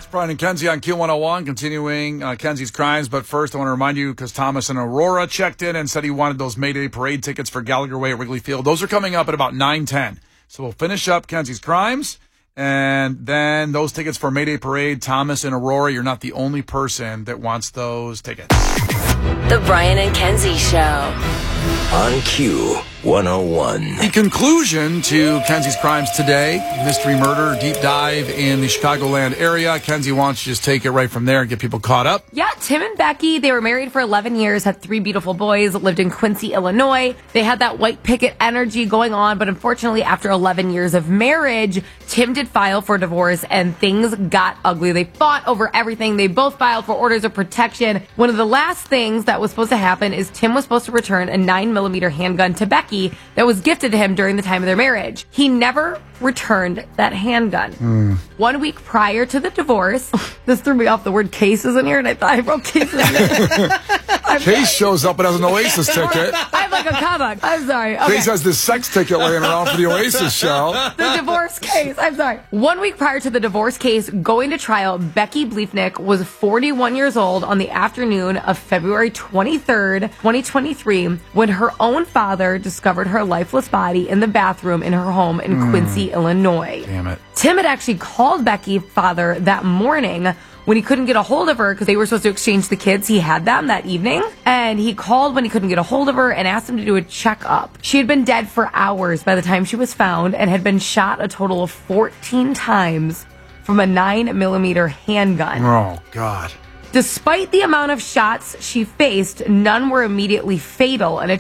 Brian and Kenzie on Q101, continuing Kenzie's crimes. But first, I want to remind you, because Thomas and Aurora checked in and said he wanted those May Day Parade tickets for Gallagher Way at Wrigley Field. Those are coming up at about 9:10. So we'll finish up Kenzie's crimes, and then those tickets for May Day Parade. Thomas and Aurora, you're not the only person that wants those tickets. The Brian and Kenzie Show. On Q101. The conclusion to Kenzie's crimes today, mystery murder, deep dive in the Chicagoland area. Kenzie wants to just take it right from there and get people caught up. Yeah, Tim and Becky, they were married for 11 years, had 3 beautiful boys, lived in Quincy, Illinois. They had that white picket energy going on, but unfortunately, after 11 years of marriage, Tim did file for divorce and things got ugly. They fought over everything. They both filed for orders of protection. One of the last things that was supposed to happen is Tim was supposed to return a 9mm handgun to Becky that was gifted to him during the time of their marriage. He never returned that handgun. 1 week prior to the divorce, this threw me off, the word case is in here, and I thought I wrote case in here. Case shows up and has an Oasis ticket. I have like a comic. I'm sorry. Okay. Case has this sex ticket laying around for the Oasis show. The divorce case. I'm sorry. 1 week prior to the divorce case going to trial, Becky Bleefnick was 41 years old on the afternoon of February 23rd, 2023, when her own father discovered her lifeless body in the bathroom in her home in Quincy, Illinois. Damn it. Tim had actually called Becky's father that morning when he couldn't get a hold of her because they were supposed to exchange the kids. He had them that evening, and he called when he couldn't get a hold of her and asked him to do a checkup. She had been dead for hours by the time she was found and had been shot a total of 14 times from a 9mm handgun. Oh, God. Despite the amount of shots she faced, none were immediately fatal, and it